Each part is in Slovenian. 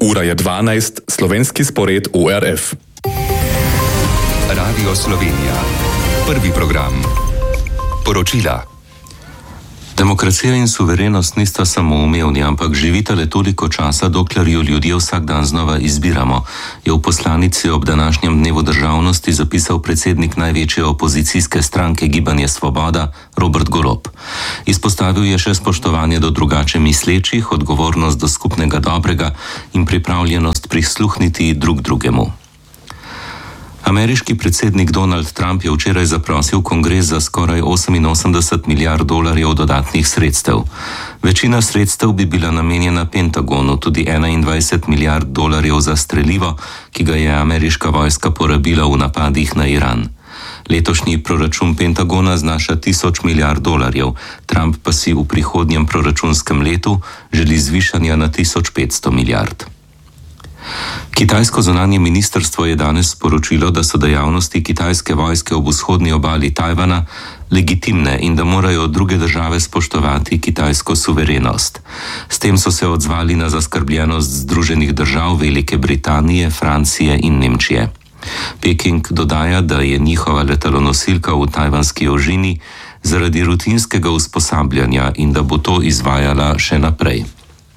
Ura je 12, slovenski spored ORF. Radio Slovenija. Prvi program. Poročila. Demokracija in suverenost nista samoumevni, ampak živita le toliko časa, dokler jo ljudje vsak dan znova izbiramo, je v poslanici ob današnjem dnevu državnosti zapisal predsednik največje opozicijske stranke Gibanje Svoboda, Robert Golob. Izpostavil je še spoštovanje do drugače mislečih, odgovornost do skupnega dobrega in pripravljenost prisluhniti drug drugemu. Ameriški predsednik Donald Trump je včeraj zaprosil kongres za skoraj 88 milijard dolarjev dodatnih sredstev. Večina sredstev bi bila namenjena Pentagonu, tudi 21 milijard dolarjev za strelivo, ki ga je ameriška vojska porabila v napadih na Iran. Letošnji proračun Pentagona znaša 1000 milijard dolarjev, Trump pa si v prihodnjem proračunskem letu želi zvišanja na 1500 milijard. Kitajsko zunanje ministrstvo je danes sporočilo, da so dejavnosti kitajske vojske ob vzhodni obali Tajvana legitimne in da morajo druge države spoštovati kitajsko suverenost. S tem so se odzvali na zaskrbljenost Združenih držav Velike Britanije, Francije in Nemčije. Peking dodaja, da je njihova letalonosilka v tajvanski ožini zaradi rutinskega usposabljanja in da bo to izvajala še naprej.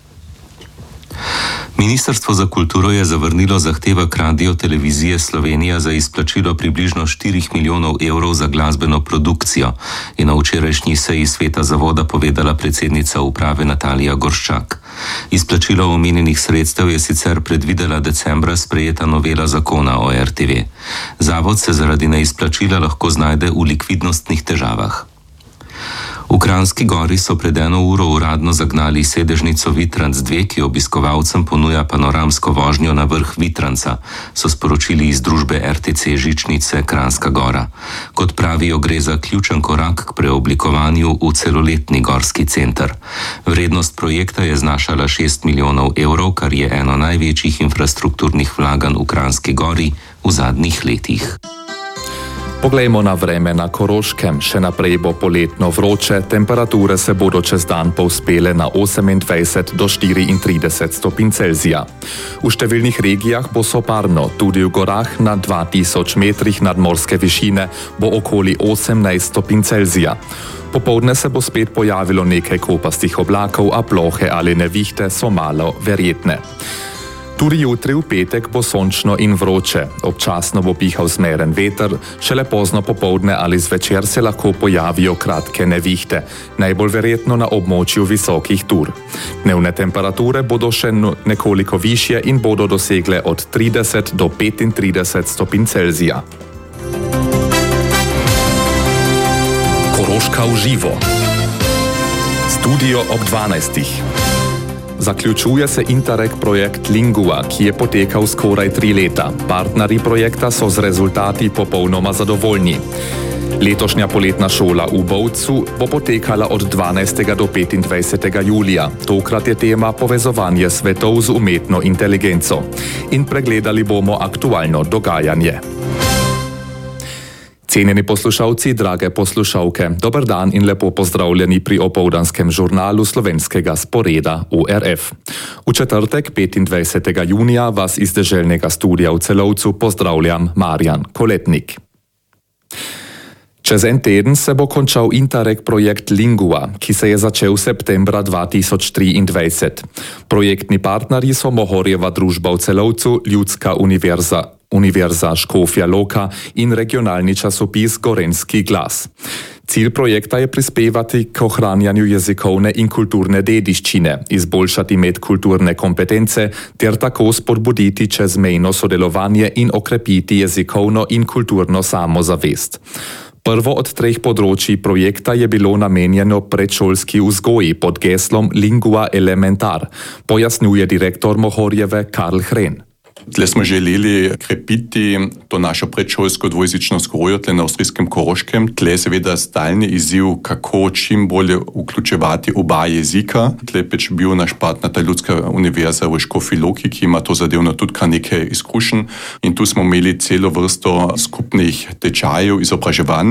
Ministrstvo za kulturo je zavrnilo zahtevek Radiotelevizije Slovenija za izplačilo približno 4 milijonov evrov za glasbeno produkcijo, je na včerajšnji seji sveta zavoda povedala predsednica uprave Natalija Gorščak. Izplačilo omenjenih sredstev je sicer predvidela decembra sprejeta novela zakona o RTV. Zavod se zaradi neizplačila lahko znajde v likvidnostnih težavah. V Kranjski Gori so pred 1 uro uradno zagnali sedežnico Vitranc 2, ki obiskovalcem ponuja panoramsko vožnjo na vrh Vitranca, so sporočili iz družbe RTC Žičnice Kranjska Gora. Kot pravijo, gre za ključen korak k preoblikovanju v celoletni gorski center. Vrednost projekta je znašala 6 milijonov evrov, kar je eno največjih infrastrukturnih vlaganj v Kranjski Gori v zadnjih letih. Poglejmo na vreme na Koroškem. Še naprej bo poletno vroče, temperature se bodo čez dan povzpele na 28 do 34 stopinj Celzija. V številnih regijah bo soparno, tudi v gorah na 2000 metrih nadmorske višine bo okoli 18 stopinj Celzija. Popoldne se bo spet pojavilo nekaj kopastih oblakov, a plohe ali nevihte so malo verjetne. Tudi jutri v petek bo sončno in vroče. Občasno bo pihal zmeren veter, šele pozno popoldne ali zvečer se lahko pojavijo kratke nevihte, najbolj verjetno na območju visokih tur. Dnevne temperature bodo še nekoliko višje in bodo dosegle od 30 do 35 stopinj Celzija. Koroška v živo. Studio ob 12. Zaključuje se Interreg projekt Lingua, ki je potekal skoraj 3 leta. Partnerji projekta so z rezultati popolnoma zadovoljni. Letošnja poletna šola v Bovcu bo potekala od 12. do 25. julija. Tokrat je tema povezovanje svetov z umetno inteligenco. In pregledali bomo aktualno dogajanje. Cenjeni poslušalci, drage poslušalke, dober dan in lepo pozdravljeni pri opoldanskem žurnalu slovenskega sporeda ORF. V četrtek, 25. junija, vas iz deželnega studia v Celovcu pozdravljam Marjan Koletnik. Čez en teden se bo končal Interreg projekt Lingua, ki se je začel septembra 2023. Projektni partnerji so Mohorjeva družba v Celovcu, Ljudska Univerza Škofja Loka in regionalni časopis Gorenjski glas. Cilj projekta je prispevati k ohranjanju jezikovne in kulturne dediščine, izboljšati medkulturne kompetence ter tako spodbuditi čezmejno sodelovanje in okrepiti jezikovno in kulturno samozavest. Prvo od 3 področji projekta je bilo namenjeno predšolski vzgoji pod geslom Lingua Elementar, pojasnjuje direktor Mohorjeve Karl Hren. Tle smo želeli krepiti to našo predšolsko dvojezično vzgojo tle na avstrijskem Koroškem. Tle je seveda stalni izziv, kako čim bolje vključevati oba jezika. Tle je pač bil naš partner ta Ljudska univerza v Škofji Loki, ki ima to zadevno tudi kar nekaj izkušenj. In tu smo imeli celo vrsto skupnih tečajev, izobraževanj,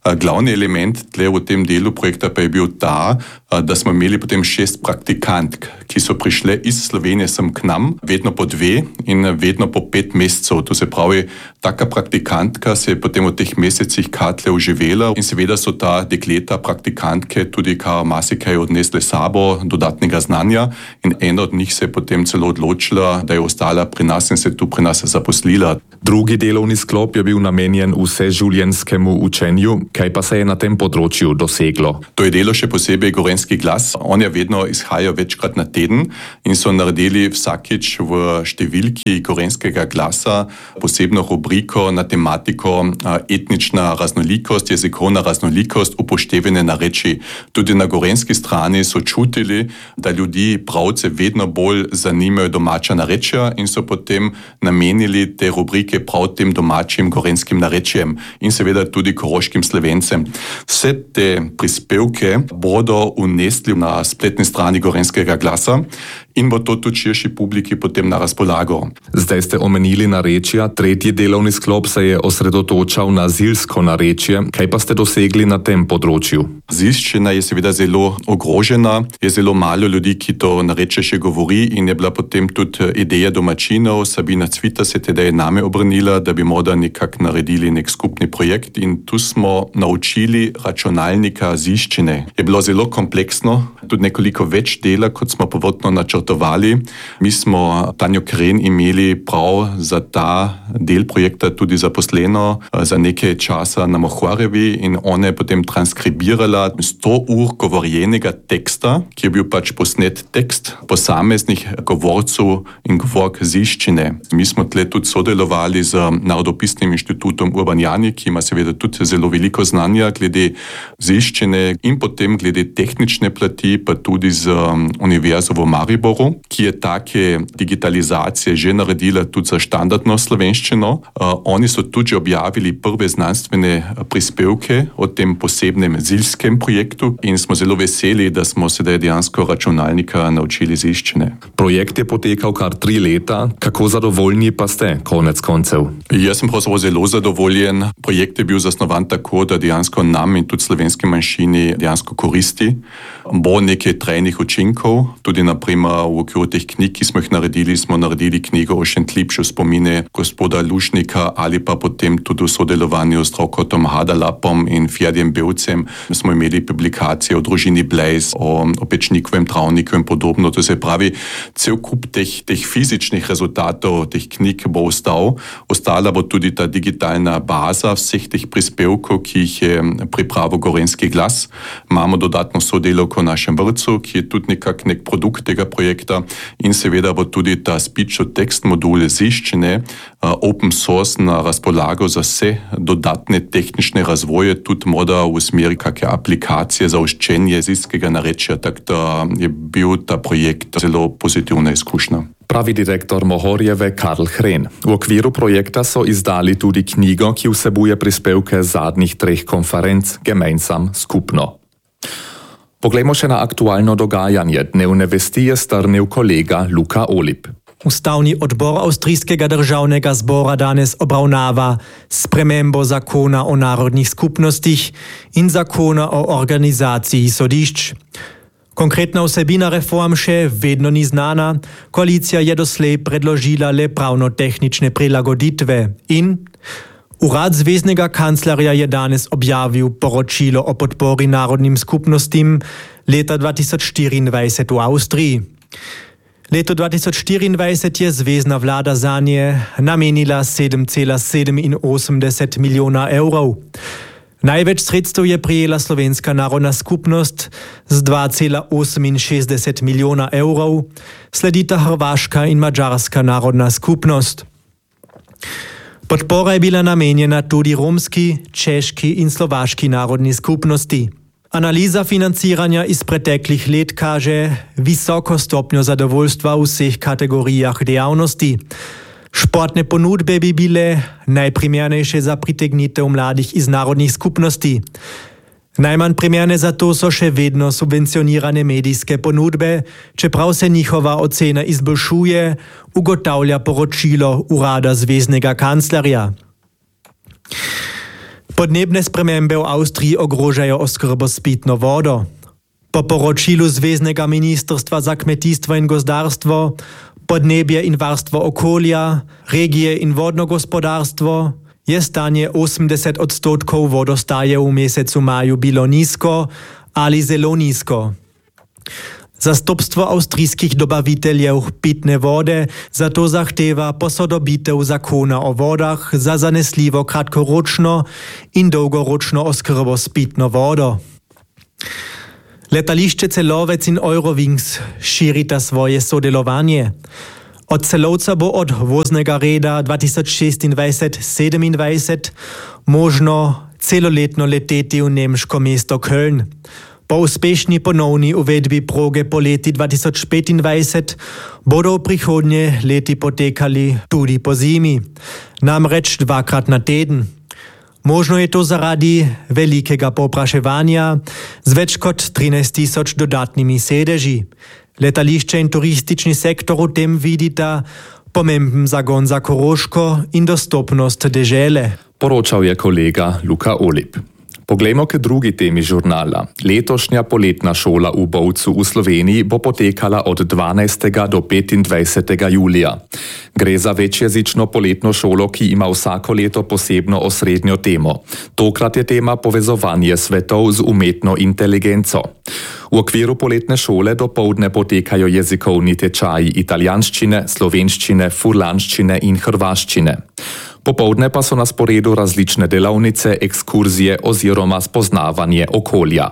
Glavni element tle v tem delu projekta pa je bil ta, da smo imeli potem 6 praktikantk, ki so prišle iz Slovenije sem k nam, vedno po 2 in vedno po 5 mesecev. To se pravi, taka praktikantka se je potem v teh mesecih katle uživela in seveda so ta dekleta, praktikantke tudi marsikaj odnesle sabo, dodatnega znanja in ena od njih se je potem celo odločila, da je ostala pri nas in se tu pri nas zaposlila. Drugi delovni sklop je bil namenjen vseživljenjskemu učenju. Kaj pa se je na tem področju doseglo? To je delo še posebej Gorenjski glas. On je vedno izhajal večkrat na teden in so naredili vsakič v številki Gorenjskega glasa posebno rubriko na tematiko etnična raznolikost, jezikovna raznolikost, upoštevane nareči. Tudi na gorenjski strani so čutili, da ljudi pravce vedno bolj zanimajo domača narečja in so potem namenili te rubrike prav tem domačim gorenjskim narečjem in seveda tudi koroškim Slovencem. Vse te prispevke bodo unesli na spletni strani Gorenjskega glasa in bo to tudi širši publiki potem na razpolago. Zdaj ste omenili narečja, tretji delovni sklop se je osredotočal na zilsko narečje. Kaj pa ste dosegli na tem področju? Zilščina je seveda zelo ogrožena, je zelo malo ljudi, ki to narečje še govori in je bila potem tudi ideja domačinov. Sabina Cvita se teda je name obrnila, da bi morda nekako naredili nek skupni projekt in tu smo naučili računalnika zilščine. Je bilo zelo kompleksno, tudi nekoliko več dela, kot smo prvotno načrtovali. Mi smo Tanjo Kren imeli prav za ta del projekta tudi zaposleno za nekaj časa na Mohvarevi in ona je potem transkribirala 100 ur govorjenega teksta, ki je bil pač posnet tekst posameznih govorcev in govork zilščine. Mi smo tle tudi sodelovali z Narodopisnim inštitutom Urban Jani, ki ima seveda tudi zelo veliko znanja glede zilščine in potem glede tehnične plati, pa tudi z Univerzo v Mariboru, ki je take digitalizacije že naredila tudi za štandardno slovenščino. Oni so tudi objavili prve znanstvene prispevke o tem posebnem zilskem projektu in smo zelo veseli, da smo sedaj dejansko računalnika naučili zilščine. Projekt je potekal kar 3 leta. Kako zadovoljni pa ste konec koncev? Jaz sem pravzaprav zelo zadovoljen. Projekt je bil zasnovan tako, da dejansko nam in tudi slovenski manjšini dejansko koristi. Bo nekaj trajnih učinkov, tudi naprimer v okviru teh knjig, ki smo jih naredili, smo naredili knjigo o Šentlipšu, spomine gospoda Lušnika ali pa potem tudi v sodelovanju s Trokotom Hadalapom in Fjadjem Belcem smo imeli publikacije o družini Blejs, o Pečnikovem travniku in podobno. To se pravi, cel kup teh fizičnih rezultatov, teh knjig bo ostal. Ostala bo tudi ta digitalna baza vseh teh prispevkov, ki jih je pripravil Gorenjski glas. Imamo dodatno sodelavko v našem vrtcu, ki je tudi nek produkt tega projekta in seveda bo tudi ta speech-to-text modul zilščine open source na razpolago za vse dodatne tehnične razvoje, tudi morda v smeri kakšne aplikacije za učenje zilskega narečja, tako da je bil ta projekt zelo pozitivna izkušnja. Pravi direktor Mohorjeve Karl Hren. V okviru projekta so izdali tudi knjigo, ki vsebuje prispevke zadnjih 3 konferenc Gemeinsam skupno. Poglejmo še na aktualno dogajanje. Dnevne vesti je strnil kolega Luka Olip. Ustavni odbor Avstrijskega državnega zbora danes obravnava spremembo zakona o narodnih skupnostih in zakona o organizaciji sodišč. Konkretna vsebina reform še vedno ni znana, koalicija je doslej predložila le pravno-tehnične prilagoditve in Urad zveznega kanclerja je danes objavil poročilo o podpori narodnim skupnostim leta 2024 v Avstriji. Leto 2024 je zvezna vlada zanje namenila 7,87 milijona evrov. Največ sredstev je prijela Slovenska narodna skupnost z 2,68 milijona evrov, sledita Hrvaška in Madžarska narodna skupnost. Podpora je bila namenjena tudi romski, češki in slovaški narodni skupnosti. Analiza financiranja iz preteklih let kaže visoko stopnjo zadovoljstva v vseh kategorijah dejavnosti. Športne ponudbe bi bile najprimernejše za pritegnitev mladih iz narodnih skupnosti. Najmanj primerne za to so še vedno subvencionirane medijske ponudbe, čeprav se njihova ocena izboljšuje, ugotavlja poročilo Urada zveznega kanclerja. Podnebne spremembe v Avstriji ogrožajo oskrbo s pitno vodo. Po poročilu Zveznega ministrstva za kmetijstvo in gozdarstvo, podnebje in varstvo okolja, regije in vodno gospodarstvo je stanje 80% vodostaje v mesecu maju bilo nizko ali zelo nizko. Zastopstvo avstrijskih dobaviteljev pitne vode zato zahteva posodobitev zakona o vodah za zanesljivo kratkoročno in dolgoročno oskrbo s pitno vodo. Letališče Celovec in Eurowings širita svoje sodelovanje. Od Celovca bo od voznega reda 2026-27 možno celoletno leteti v nemško mesto Köln. Po uspešni ponovni uvedbi proge poleti 2025 bodo v prihodnje leti potekali tudi po zimi, namreč 2-krat na teden. Možno je to zaradi velikega povpraševanja z več kot 13 000 dodatnimi sedeži. Letališče in turistični sektor v tem vidita pomemben zagon za Koroško in dostopnost dežele. Poročal je kolega Luka Olip. Poglejmo k drugi temi žurnala. Letošnja poletna šola v Bovcu v Sloveniji bo potekala od 12. do 25. julija. Gre za večjezično poletno šolo, ki ima vsako leto posebno osrednjo temo. Tokrat je tema povezovanje svetov z umetno inteligenco. V okviru poletne šole dopoldne potekajo jezikovni tečaji italijanščine, slovenščine, furlanščine in hrvaščine. Popoldne pa so na sporedu različne delavnice, ekskurzije oziroma spoznavanje okolja.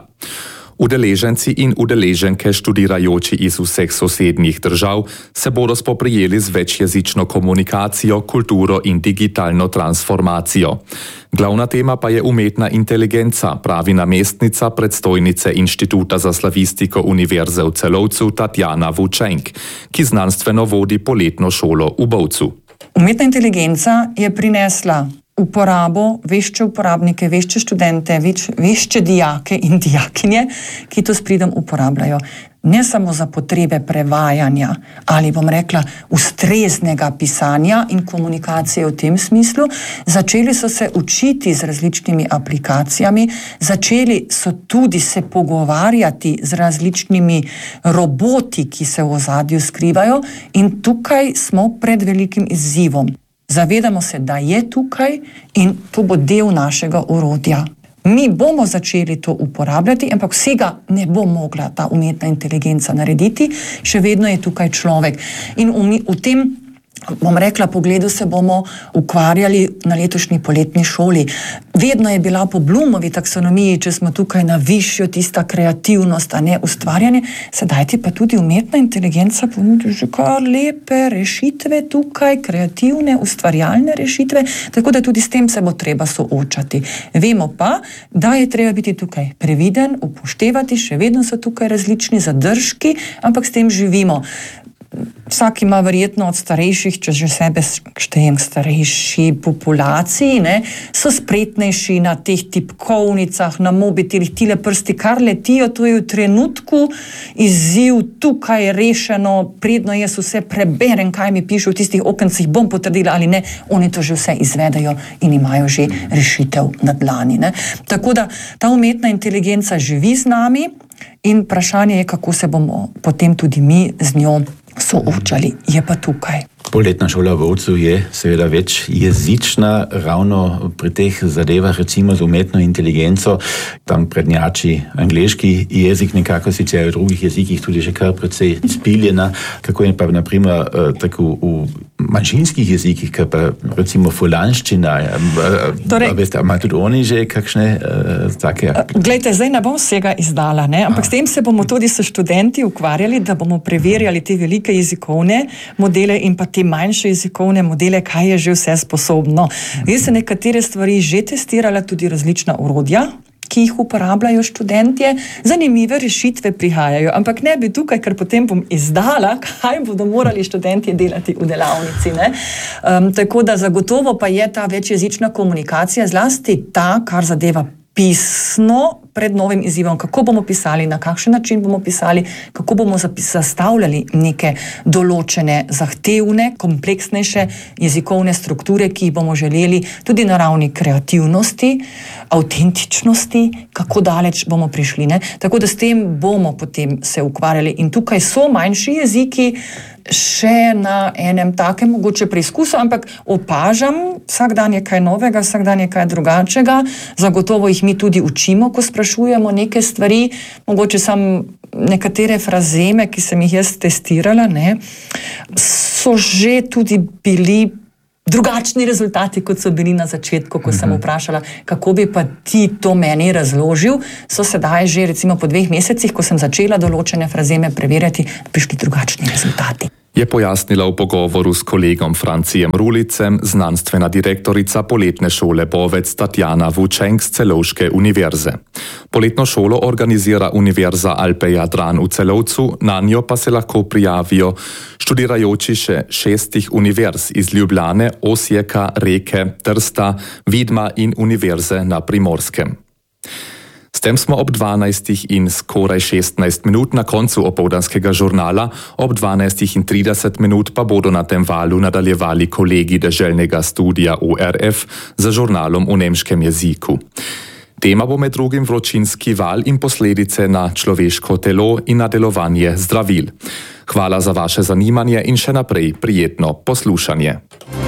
Udeleženci in udeleženke študirajoči iz vseh sosednjih držav se bodo spoprijeli z večjezično komunikacijo, kulturo in digitalno transformacijo. Glavna tema pa je umetna inteligenca, pravi namestnica predstojnice Inštituta za slavistiko Univerze v Celovcu Tatjana Vučenk, ki znanstveno vodi poletno šolo v Bovcu. Umetna inteligenca je prinesla uporabo, vešče uporabnike, vešče študente, vešče dijake in dijakinje, ki to s pridom uporabljajo. Ne samo za potrebe prevajanja ali, bom rekla, ustreznega pisanja in komunikacije v tem smislu. Začeli so se učiti z različnimi aplikacijami, začeli so tudi se pogovarjati z različnimi roboti, ki se v ozadju skrivajo, in tukaj smo pred velikim izzivom. Zavedamo se, da je tukaj in to bo del našega orodja. Mi bomo začeli to uporabljati, ampak vsega ne bo mogla ta umetna inteligenca narediti, še vedno je tukaj človek. In v tem, bom rekla, pogledu se bomo ukvarjali na letošnji poletni šoli. Vedno je bila po Bloomovi taksonomiji, če smo tukaj na višjo, tista kreativnost, a ne ustvarjanje, sedaj ti pa tudi umetna inteligenca ponudi že kar lepe rešitve tukaj, kreativne, ustvarjalne rešitve, tako da tudi s tem se bo treba soočati. Vemo pa, da je treba biti tukaj previden, upoštevati, še vedno so tukaj različni zadržki, ampak s tem živimo. Vsak ima verjetno od starejših, če že sebe štejem starejši populaciji, ne, so spretnejši na teh tipkovnicah, na mobitelih, tile prsti kar letijo, to je v trenutku izziv, tukaj je rešeno, predno jaz vse preberem, kaj mi piše v tistih okencih, bom potrdila ali ne, oni to že vse izvedajo in imajo že rešitev na dlani. Ne. Tako da ta umetna inteligenca živi z nami in vprašanje je, kako se bomo potem tudi mi z njo soočali, je pa tukaj. Poletna šola v Bovcu je seveda večjezična, ravno pri teh zadevah, recimo z umetno inteligenco, tam prednjači angleški jezik, nekako sicer v drugih jezikih tudi že kar precej izpiljena, kako je pa naprimer tako v manjšinskih jezikih, kot pa recimo fulanščina, torej, veste, ima tudi oni že kakšne take... Glejte, zdaj ne bom vsega izdala, ne? Ampak s tem se bomo tudi s študenti ukvarjali, da bomo preverjali te velike jezikovne modele in pa te manjše jezikovne modele, kaj je že vse sposobno. Jaz sem nekatere stvari že testirala, tudi različna orodja, ki jih uporabljajo študentje. Zanimive rešitve prihajajo, ampak ne bi tukaj, ker potem bom izdala, kaj bodo morali študentje delati v delavnici. Ne? Tako da zagotovo pa je ta večjezična komunikacija, zlasti ta, kar zadeva pisno pred novim izzivom, kako bomo pisali, na kakšen način bomo pisali, kako bomo zastavljali neke določene zahtevne, kompleksnejše jezikovne strukture, ki jih bomo želeli tudi na ravni kreativnosti, avtentičnosti, kako daleč bomo prišli. Ne? Tako da s tem bomo potem se ukvarjali. In tukaj so manjši jeziki še na enem takem mogoče preizkusu, ampak opažam, vsak dan je kaj novega, vsak dan je kaj drugačnega, zagotovo jih mi tudi učimo, ko sprašujemo neke stvari, mogoče samo nekatere frazeme, ki sem jih jaz testirala, ne, so že tudi bili drugačni rezultati, kot so bili na začetku, ko sem vprašala, kako bi pa ti to meni razložil, so sedaj že recimo po 2 mesecih, ko sem začela določene frazeme preverjati, prišli drugačni rezultati. Je pojasnila v pogovoru s kolegom Francijem Rulicem znanstvena direktorica poletne šole Bovec Tatjana Vučenk z Celovške univerze. Poletno šolo organizira Univerza Alpe Jadran v Celovcu, na njo pa se lahko prijavijo študirajoči še 6 univerz iz Ljubljane, Osijeka, Reke, Trsta, Vidma in Univerze na Primorskem. S tem smo ob 12 in skoraj 16 minut na koncu opoldanskega žurnala, ob 12:30 pa bodo na tem valu nadaljevali kolegi deželnega studia ORF za žurnalom v nemškem jeziku. Tema bo med drugim vročinski val in posledice na človeško telo in na delovanje zdravil. Hvala za vaše zanimanje in še naprej prijetno poslušanje.